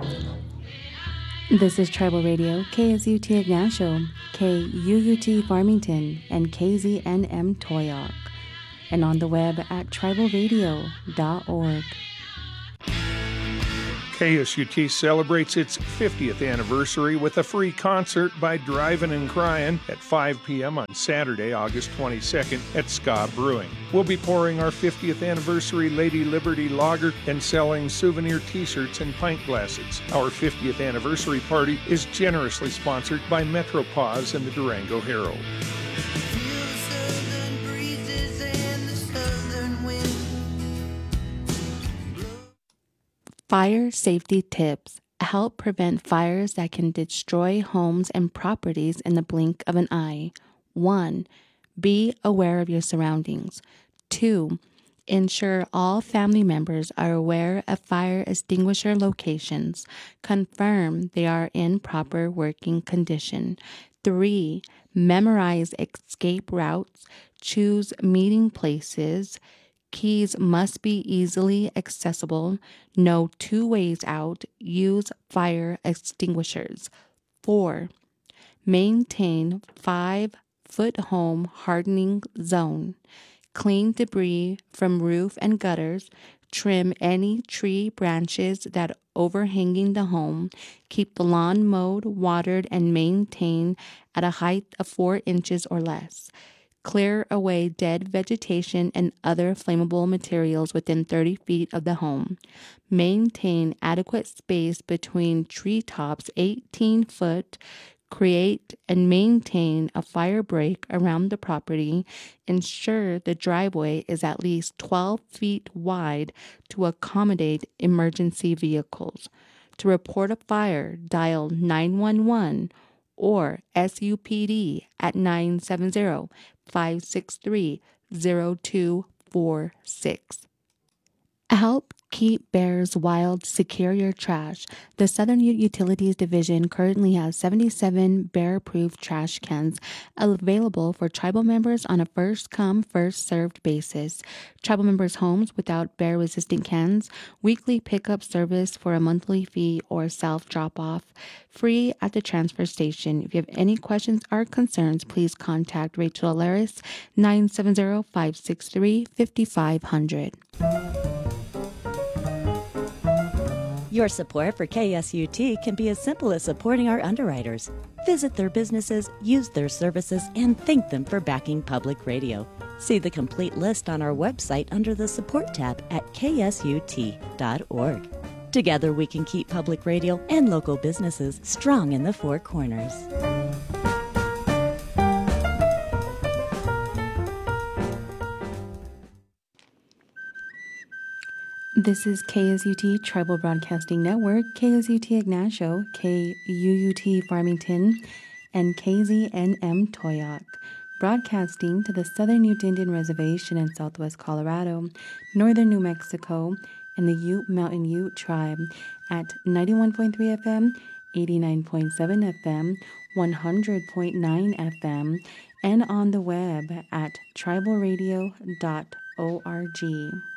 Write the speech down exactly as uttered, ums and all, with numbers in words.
This is Tribal Radio, K S U T Ignacio, K U U T Farmington, and K Z N M Toyoak, and on the web at tribal radio dot org. K S U T celebrates its fiftieth anniversary with a free concert by Drivin' and Cryin' at five p.m. on Saturday, August twenty-second at Ska Brewing. We'll be pouring our fiftieth anniversary Lady Liberty Lager and selling souvenir t-shirts and pint glasses. Our fiftieth anniversary party is generously sponsored by Metropause and the Durango Herald. Fire safety tips help prevent fires that can destroy homes and properties in the blink of an eye. one. Be aware of your surroundings. two. Ensure all family members are aware of fire extinguisher locations. Confirm they are in proper working condition. three. Memorize escape routes. Choose meeting places. Keys must be easily accessible. Know two ways out. Use fire extinguishers. four. Maintain five-foot home hardening zone. Clean debris from roof and gutters. Trim any tree branches that overhanging the home. Keep the lawn mowed, watered, and maintained at a height of four inches or less. Clear away dead vegetation and other flammable materials within thirty feet of the home. Maintain adequate space between tree tops eighteen foot. Create and maintain a fire break around the property. Ensure the driveway is at least twelve feet wide to accommodate emergency vehicles. To report a fire, dial nine one one or S U P D at nine seven zero, five six three, zero two four six. Help keep bears wild. Secure your trash. The Southern Ute Utilities Division currently has seventy-seven bear-proof trash cans available for tribal members on a first-come, first-served basis. Tribal members' homes without bear-resistant cans, weekly pickup service for a monthly fee or self-drop-off, free at the transfer station. If you have any questions or concerns, please contact Rachel Alaris, nine seven zero, five six three, five five zero zero. Your support for K S U T can be as simple as supporting our underwriters. Visit their businesses, use their services, and thank them for backing public radio. See the complete list on our website under the Support tab at K S U T dot org. Together we can keep public radio and local businesses strong in the Four Corners. This is K S U T Tribal Broadcasting Network, K S U T Ignacio, K U U T Farmington, and K Z N M Toyoak, broadcasting to the Southern Ute Indian Reservation in southwest Colorado, northern New Mexico, and the Ute Mountain Ute Tribe at ninety-one point three F M, eighty-nine point seven F M, one hundred point nine F M, and on the web at tribal radio dot org.